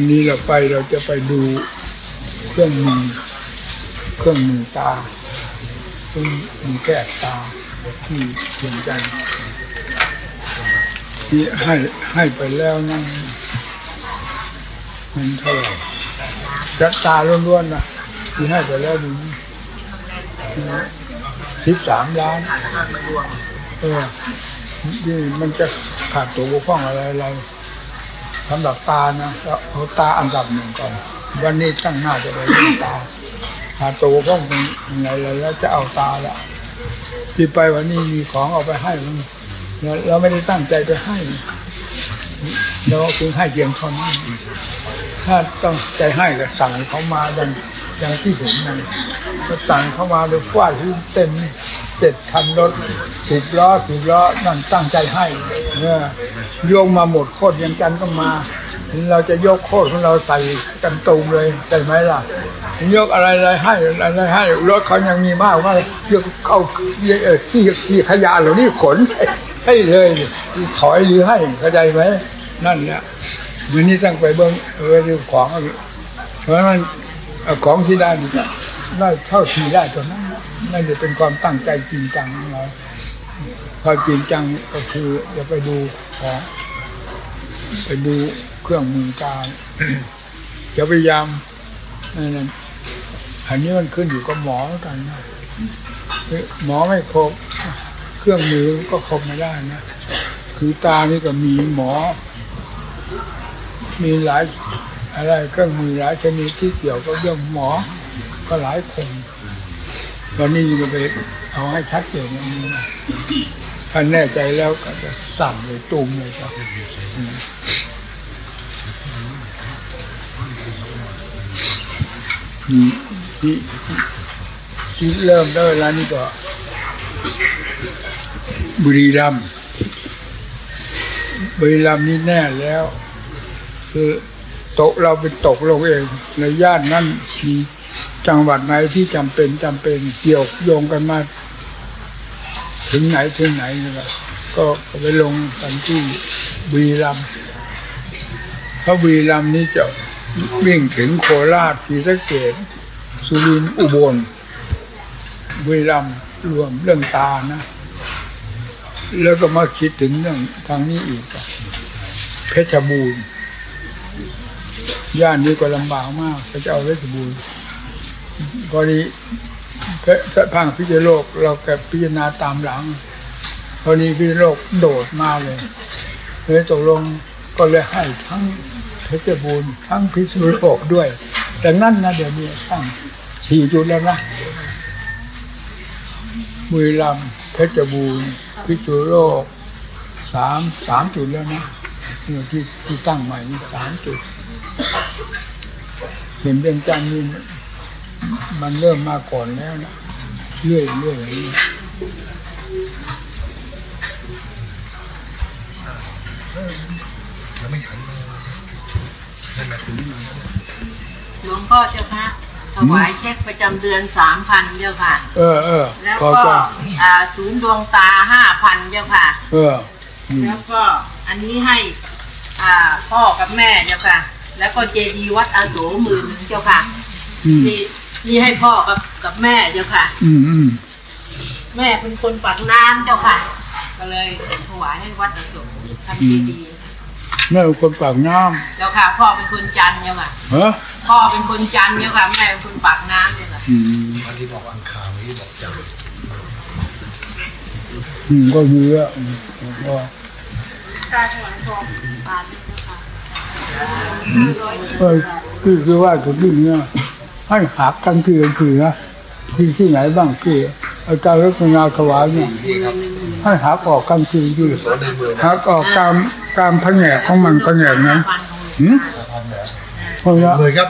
นี้เราจะไปดูเครื่องมือตาเครื่องมือแก้ตาที่เขียนใจที่ให้ไปแล้วนั่นมันเท่าไหร่จัดตาล้วนๆนะที่ให้ไปแล้วดู13 ล้านนี่มันจะขาดตัวบกพร่องอะไรสำหรับตานะเอาตาอันดับหนึ่งก่อนวันนี้ตั้งหน้าจะไปเรื่องตาขาดตัวบกพร่องเป็นอะไรแล้วจะเอาตาละที่ไปวันนี้มีของเอาไปให้เราไม่ได้ตั้งใจไปให้เราคือให้เพียงเท่านั้นถ้าต้องใจให้ก็สั่งเขามาอย่างที่เห็นนั่นก็สั่งเขามาโดยฟาดที่เต็ม7 คันรถ10 ล้อนั่นตั้งใจให้เนี่ยโยงมาหมดโคตรยังกันก็มาเราจะยกโคตรของเราใส่กันตูมเลยใช่ไหมล่ะยกอะไรให้รถเขายังมีมากว่ายกเข้าที่ขยะเหล่านี้ขนให้เลยถอยหรือให้เข้าใจไหมนั่นแหละวันนี้ตั้งไปเบิ้งดูของเพราะนั้นของที่ได้เท่าที่ได้ตัวนั้นนั่นจะเป็นความตั้งใจจริงจังของเราความจริงจังก็คือจะไปดูของไปดูเครื่องมือการจะพยายามนั่นอันนี้มันขึ้นอยู่กับหมอกันนะหมอไม่ครบเครื่องมือก็ครบไม่ได้นะคือตานี่ก็มีหมอมีหลายอะไรเครื่องมือหลายชนิดที่เกี่ยวกับเรื่องหมอก็หลายคนตอนนี้จะไปเอาให้ชัดเจนอย่างนี้นะถ้าแน่ใจแล้วก็จะสั่งเลยตูมเลยครับที่เริ่มได้แล้วนี่ก็บุรีรัมย์นี่แน่แล้วคือเราเป็นตกลงเองในย่านนั้นมีจังหวัดไหนที่จำเป็นเกี่ยวโยงกันมาถึงไหนนะครับก็ไปลงกันที่บุรีรัมย์เพราะบุรีรัมย์นี้จะวิ่งถึงโคราชศรีสะเกษสุรินทร์อุบลบุรีรัมย์รวมเรื่องตานะแล้วก็มาคิดถึงเรื่องทางนี้อีกเพชรบูรณ์ย่านนี้ก็ลำบากมากจะเอาเพชรบูรณ์พอดีพังพิจารโลกเราแกพิจารณาตามหลังพอดีพิจารโลกโดดมาเลยตกลงก็เลยให้ทั้งเพชรบูรณ์ทั้งพิษณุโลกด้วยแต่นั่นนะเดี๋ยวนี้ตั้ง4 จุดแล้วนะบุรีรัมย์เพชรบูรณ์พิษณุโลก3 จุดแล้วนะที่ตั้งใหม่นี่3 จุดเห็นเป็นจังนี่มันเริ่มมาก่อนแล้วนะเรื่อยอย่างนี้หลวงพ่อเจ้าค่ะถวายเช็คประจำเดือน 3,000 เจ้าค่ะแล้วก็ศูนย์ดวงตา 5,000 เจ้าค่ะแล้วก็อันนี้ให้พ่อกับแม่เจ้าค่ะแล้วก็เจดีย์วัดอาโศ10,000 เจ้าค่ะนี่ให้พ่อกับแม่เจ้าค่ะแม่เป็นคนปากน้ำเจ้าค่ะก็เลยถวายให้วัดอาโศทำเจดีย์แม่เป็นคนปากน้ำเจ้าค่ะพ่อเป็นคนจันทร์เจ้าค่ะพ่อเป็นคนจันทร์เจ้าค่ะแม่เป็นคนปากน้ำเจ้าค่ะวันที่บอกอังคารที่บอกจันทร์ก็เยอะก็การถวายพ่อปานคือว่าถึงนี้ให้หักกันคือนะที่ไหนบ้างคืออาจารย์รัตนาถวายเนี่ยให้หักออกกันคือหักออกการแผงกของมันแผงกนั้น 10,000ครับ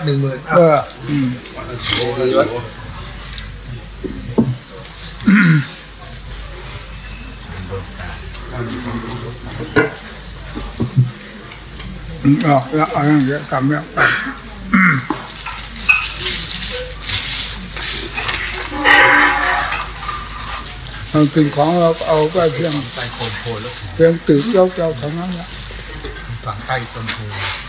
แล้วอะไรอย่างเงี้ยกำเนี่ยมันเป็นของเราเอาไปเพียงใต้โคนโพแล้วเพียงตึกเจ้าเท่านั้นแหละฝังใต้ต้นโพ